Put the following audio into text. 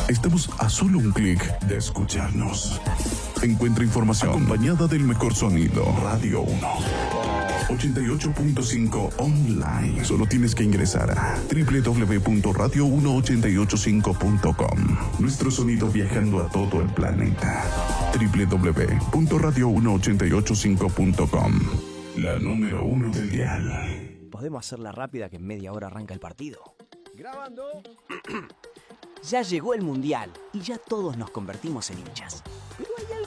Estamos a solo un clic de escucharnos. Encuentra información acompañada del mejor sonido. Radio 1. 88.5 online. Solo tienes que ingresar a www.radio1885.com. Nuestro sonido viajando a todo el planeta. www.radio1885.com. La número 1 del dial. Podemos hacerla rápida que en media hora arranca el partido. Grabando. Ya llegó el Mundial y ya todos nos convertimos en hinchas. Pero hay